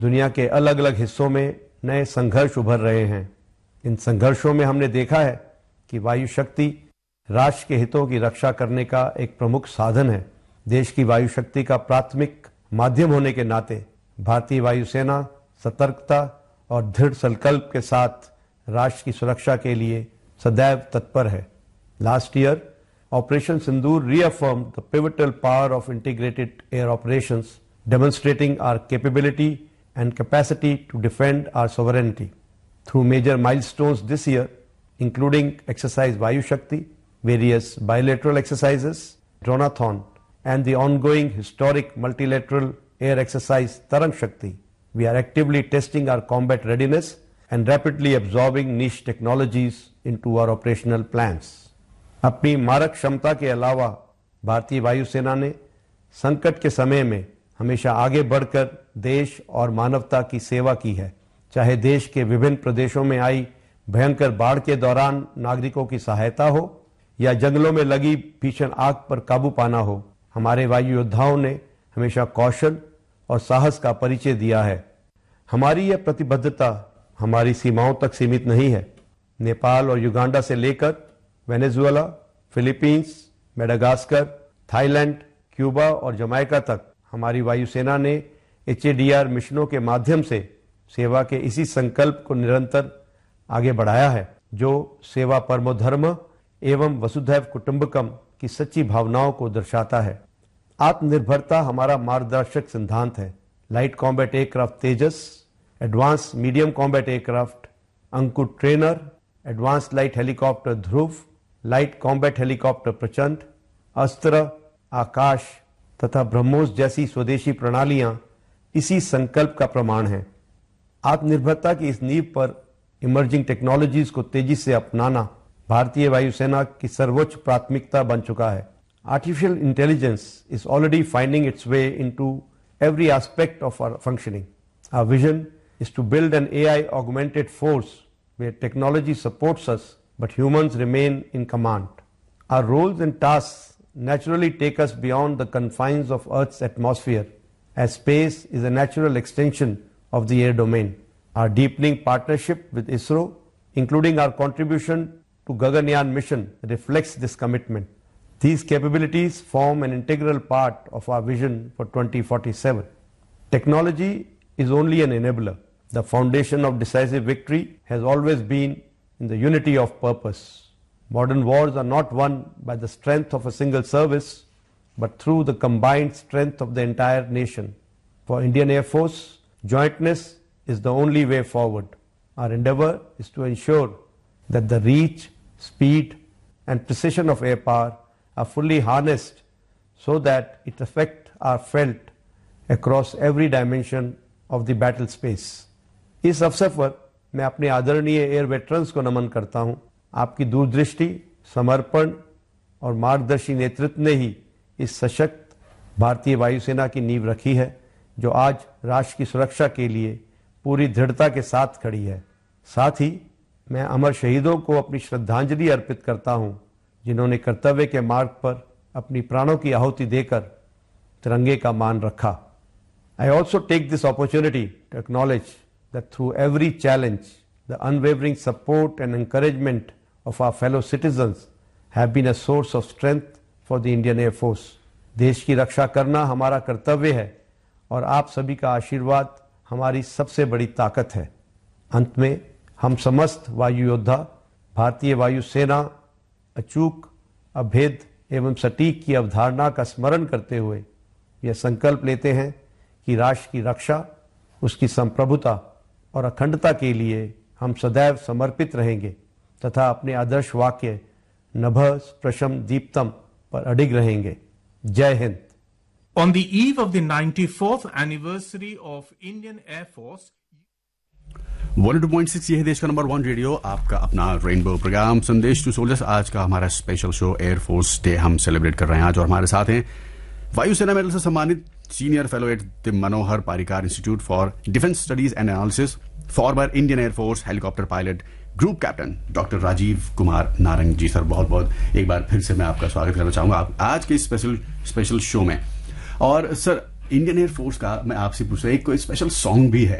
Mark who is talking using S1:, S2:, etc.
S1: दुनिया के अलग अलग हिस्सों में नए संघर्ष उभर रहे हैं। इन संघर्षों में हमने देखा है कि वायु शक्ति राष्ट्र के हितों की रक्षा करने का एक प्रमुख साधन है। देश की वायु शक्ति का प्राथमिक माध्यम होने के नाते भारतीय वायुसेना सतर्कता और दृढ़ संकल्प के साथ राष्ट्र की सुरक्षा के लिए सदैव तत्पर है। Last year, Operation Sindoor reaffirmed the pivotal power of integrated air operations, demonstrating our capability and capacity to defend our sovereignty. Through major milestones this year, including exercise Vayu Shakti, various bilateral exercises, Dronathon, and the ongoing historic multilateral air exercise Tarang Shakti, we are actively testing our combat readiness and rapidly absorbing niche technologies into our operational plans. अपनी मारक क्षमता के अलावा भारतीय वायुसेना ने संकट के समय में हमेशा आगे बढ़कर देश और मानवता की सेवा की है। चाहे देश के विभिन्न प्रदेशों में आई भयंकर बाढ़ के दौरान नागरिकों की सहायता हो या जंगलों में लगी भीषण आग पर काबू पाना हो, हमारे वायु योद्धाओं ने हमेशा कौशल और साहस का परिचय दिया है। हमारी यह प्रतिबद्धता हमारी सीमाओं तक सीमित नहीं है। नेपाल और युगांडा से लेकर Venezuela, Philippines, Madagascar, Thailand, Cuba और जमैका तक हमारी वायुसेना ने HADR मिशनों के माध्यम से सेवा के इसी संकल्प को निरंतर आगे बढ़ाया है, जो सेवा परमो धर्म एवं वसुधैव कुटुंबकम की सच्ची भावनाओं को दर्शाता है। आत्मनिर्भरता हमारा मार्गदर्शक सिद्धांत है। लाइट कॉम्बैट एयरक्राफ्ट तेजस, एडवांस मीडियम कॉम्बैट एयरक्राफ्ट अंकुर ट्रेनर, एडवांस लाइट हेलीकॉप्टर ध्रुव, लाइट कॉम्बैट हेलीकॉप्टर प्रचंड, अस्त्र, आकाश तथा ब्रह्मोस जैसी स्वदेशी प्रणालियां इसी संकल्प का प्रमाण हैं। आत्मनिर्भरता की इस नींव पर इमर्जिंग टेक्नोलॉजीज को तेजी से अपनाना भारतीय वायुसेना की सर्वोच्च प्राथमिकता बन चुका है। Artificial intelligence is already finding it's way into every aspect of our functioning. Our vision is to build an AI augmented force where technology supports us but humans remain in command. Our roles and tasks naturally take us beyond the confines of Earth's atmosphere, as space is a natural extension of the air domain. Our deepening partnership with ISRO, including our contribution to Gaganyaan mission, reflects this commitment. These capabilities form an integral part of our vision for 2047. Technology is only an enabler. The foundation of decisive victory has always been in the unity of purpose. Modern wars are not won by the strength of a single service, but through the combined strength of the entire nation. For Indian Air Force, jointness is the only way forward. Our endeavor is to ensure that the reach, speed, and precision of air power are fully harnessed so that its effects are felt across every dimension of the battle space. इस अवसर पर मैं अपने आदरणीय air veterans को नमन करता हूं। आपकी दूरदृष्टि, समर्पण और मार्गदर्शी नेतृत्व ने ही इस सशक्त भारतीय वायुसेना की नींव रखी है, जो आज राष्ट्र की सुरक्षा के लिए पूरी दृढ़ता के साथ खड़ी है। साथ ही मैं अमर शहीदों को अपनी श्रद्धांजलि अर्पित करता हूं, जिन्होंने कर्तव्य के मार्ग पर अपनी प्राणों की आहुति देकर तिरंगे का मान रखा। I also take this opportunity to acknowledge that through every challenge, the unwavering support and encouragement of our fellow citizens have been a source of strength for the Indian Air Force. देश की रक्षा करना हमारा कर्तव्य है और आप सभी का आशीर्वाद हमारी सबसे बड़ी ताकत है। अंत में हम समस्त वायु योद्धा भारतीय वायुसेना अचूक, अभेद एवं सटीक की अवधारणा का स्मरण करते हुए यह संकल्प लेते हैं कि राष्ट्र की रक्षा, उसकी संप्रभुता और अखंडता के लिए हम सदैव समर्पित रहेंगे तथा अपने आदर्श वाक्य नभः स्पृशम दीप्तम पर अडिग रहेंगे। जय Hind.
S2: On the eve of the 94th anniversary of Indian Air Force,
S3: 102.6 ये है देश का नंबर 1 रेडियो, आपका अपना रेनबो प्रोग्राम संदेश टू सोल्जर्स। आज का हमारा स्पेशल शो एयरफोर्स डे हम सेलिब्रेट कर रहे हैं आज, और हमारे साथ हैं वायुसेना मेडल से सम्मानित senior fellow at the Manohar पारिकार institute for defence studies and analysis, former Indian air force helicopter pilot group captain doctor Rajiv Kumar Narang ji. Sir बहुत बहुत एक बार फिर से मैं आपका स्वागत करना चाहूंगा आप आज के स्पेशल शो में। और सर इंडियन एयरफोर्स का मैं आपसे पूछ रहा हूँ, एक कोई स्पेशल सॉन्ग भी है